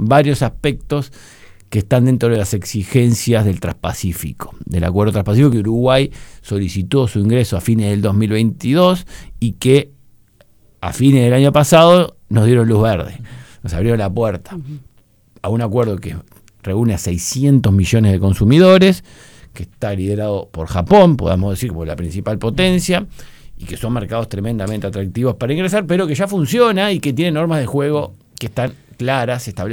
varios aspectos que están dentro de las exigencias del Transpacífico, del Acuerdo Transpacífico, que Uruguay solicitó su ingreso a fines del 2022 y que a fines del año pasado nos dieron luz verde, nos abrieron la puerta a un acuerdo que reúne a 600 millones de consumidores, que está liderado por Japón, podemos decir, como la principal potencia, y que son mercados tremendamente atractivos para ingresar, pero que ya funciona y que tiene normas de juego que están claras, establecidas.